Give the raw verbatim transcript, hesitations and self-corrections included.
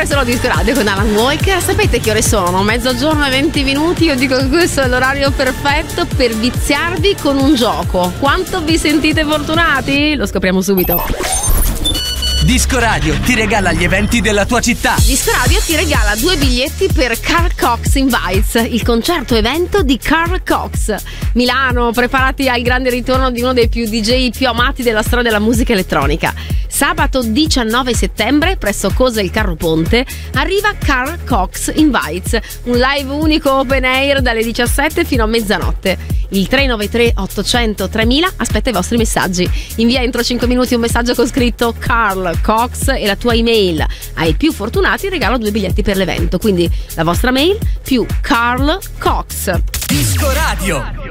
Questo è lo Disco Radio con Alan Walker. Sapete che ore sono? Mezzogiorno e venti minuti. Io dico che questo è l'orario perfetto per viziarvi con un gioco. Quanto vi sentite fortunati? Lo scopriamo subito. Disco Radio ti regala gli eventi della tua città. Disco Radio ti regala due biglietti per Carl Cox Invites, il concerto evento di Carl Cox. Milano, preparati al grande ritorno di uno dei più D J più amati della storia della musica elettronica. Sabato diciannove settembre, presso Cosa il Carro Ponte, arriva Carl Cox Invites, un live unico open air dalle diciassette fino a mezzanotte. Il tre nove tre ottocento tremila aspetta i vostri messaggi. Invia entro cinque minuti un messaggio con scritto Carl Cox e la tua email. Ai più fortunati regalo due biglietti per l'evento, quindi la vostra mail più Carl Cox. Disco Radio.